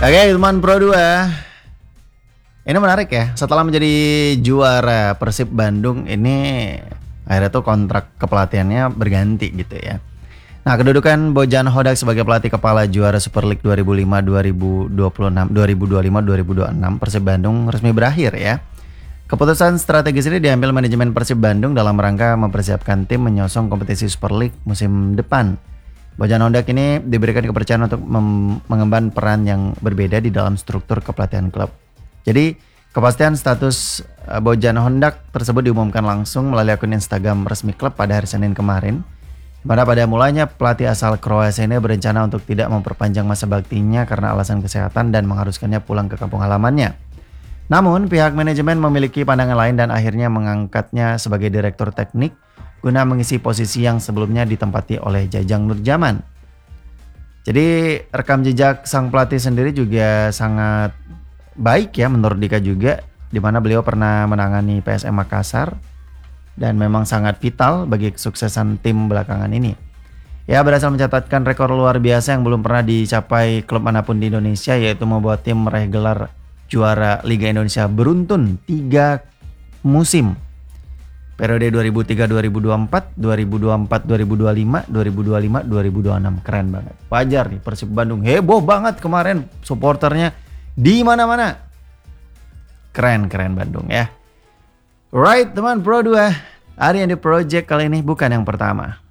Oke, teman Pro 2. Ini menarik ya. Setelah menjadi juara Persib Bandung ini akhirnya tuh kontrak kepelatihannya berganti gitu ya. Nah, kedudukan Bojan Hodak sebagai pelatih kepala juara Super League 2005, 2026, 2025, 2026 Persib Bandung resmi berakhir ya. Keputusan strategis ini diambil manajemen Persib Bandung dalam rangka mempersiapkan tim menyosong kompetisi Super League musim depan. Bojan Hodak ini diberikan kepercayaan untuk mengemban peran yang berbeda di dalam struktur kepelatihan klub. Jadi, kepastian status Bojan Hodak tersebut diumumkan langsung melalui akun Instagram resmi klub pada hari Senin kemarin. Pada mulanya pelatih asal Kroasia ini berencana untuk tidak memperpanjang masa baktinya karena alasan kesehatan dan mengharuskannya pulang ke kampung halamannya. Namun, pihak manajemen memiliki pandangan lain dan akhirnya mengangkatnya sebagai direktur teknik guna mengisi posisi yang sebelumnya ditempati oleh Jajang Nurjaman. Jadi rekam jejak sang pelatih sendiri juga sangat baik ya menurut Dika juga, di mana beliau pernah menangani PSM Makassar dan memang sangat vital bagi kesuksesan tim belakangan ini. Ya, berhasil mencatatkan rekor luar biasa yang belum pernah dicapai klub manapun di Indonesia, yaitu membuat tim meraih gelar juara Liga Indonesia beruntun 3 musim. Periode 2003-2024, 2024-2025, 2025-2026. Keren banget. Wajar nih Persib Bandung heboh banget kemarin supporternya di mana-mana. Keren Bandung ya. Right teman Pro 2. Ariandi Project kali ini bukan yang pertama.